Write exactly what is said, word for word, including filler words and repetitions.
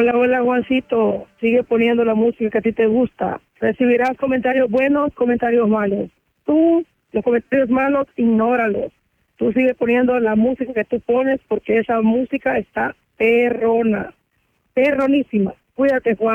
Hola, hola Juancito, sigue poniendo la música que a ti te gusta. Recibirás comentarios buenos, comentarios malos. Tú, los comentarios malos, ignóralos. Tú sigue poniendo la música que tú pones porque esa música está perrona, perronísima. Cuídate, Juan.